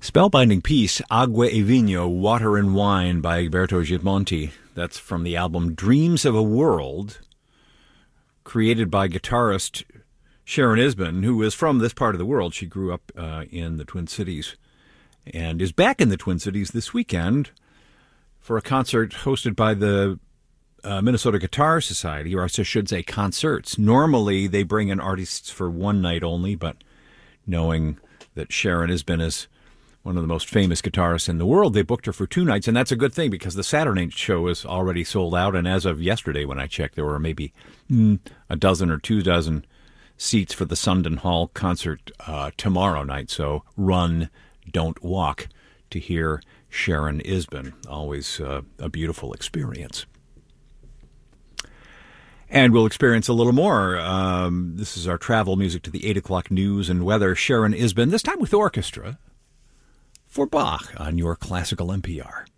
Spellbinding Piece, Agua e Vino, Water and Wine by Egberto Gismonti. That's from the album Dreams of a World, created by guitarist Sharon Isbin, who is from this part of the world. She grew up in the Twin Cities and is back in the Twin Cities this weekend for a concert hosted by the Minnesota Guitar Society, or I should say concerts. Normally, they bring in artists for one night only, but knowing that Sharon Isbin is one of the most famous guitarists in the world, they booked her for 2 nights, and that's a good thing because the Saturday show is already sold out, and as of yesterday when I checked, there were maybe a dozen or 2 dozen seats for the Sundon Hall concert tomorrow night, so run, don't walk to hear Sharon Isbin. Always a beautiful experience. And we'll experience a little more. This is our travel music to the 8 o'clock news and weather. Sharon Isbin, this time with orchestra, for Bach on your Classical NPR.